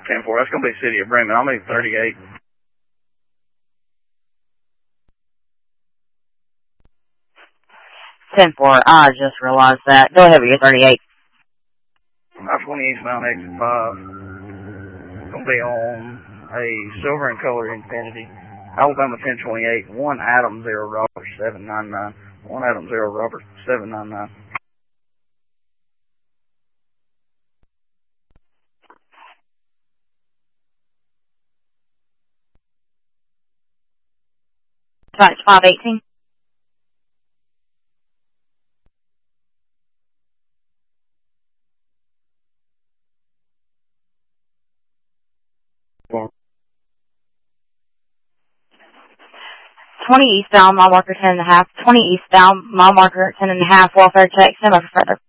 10-4. That's going to be City of Bremen. I'll move 38. 10-4. I just realized that. Go ahead with your 38. 520 eastbound exit 5. Going to be on a silver and colored Infinity. Alabama 1028. 1 Adam 0 Robert 799. 1 Adam 0 Robert 799. That's 518. Yeah. 20 eastbound, mile marker 10.5. 20 eastbound, mile marker 10.5. Welfare check. Send over further.